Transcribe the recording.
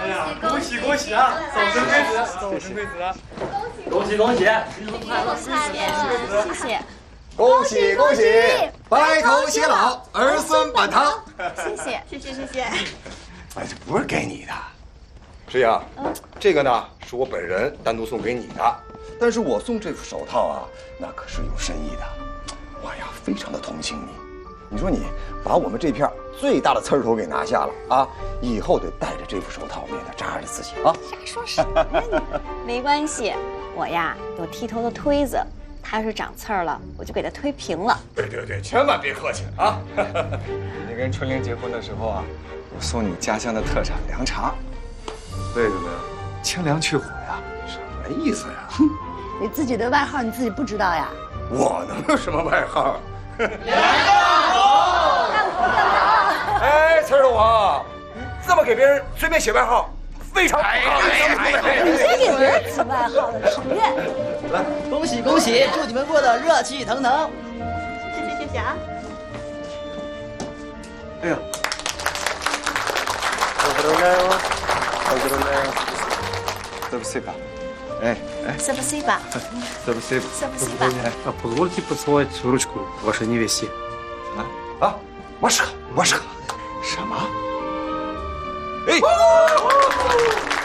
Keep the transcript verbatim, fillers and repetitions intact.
哎呀，恭喜恭喜啊！早生贵子，早生贵子！恭喜恭喜！新婚快乐！ 谢谢谢谢。 恭喜恭喜，白头偕老，儿孙满堂。 谢谢谢谢谢谢。 哎，这不是给你的，石英，这个呢是我本人单独送给你的。但是我送这副手套啊，那可是有深意的。我呀，非常的同情你。你说你把我们这片最大的刺儿头给拿下了啊，以后得戴着这副手套，免得扎着自己啊。 瞎说什么呀你？没关系，我呀有剃头的推子。他要是长刺儿了，我就给他推平了。 对对对，千万别客气啊！你跟春玲结婚的时候啊，我送你家乡的特产凉茶，为什么呀？清凉去火呀。什么意思呀？ 哼，你自己的外号你自己不知道呀？ 我能有什么外号？ 干活干活干活！ 哎，刺儿王，这么给别人随便写外号，非常不好。 你先给别人起外号了，讨厌！ 来，恭喜恭喜，祝你们过得热气腾腾。 谢谢谢谢啊！ 哎呀，поздравляю, поздравляю. Спасибо. Эй, эй. Спасибо. Спасибо. Спасибо. А позвольте поцеловать ручку вашей невесте. А? 啊，我是我是什么？哎。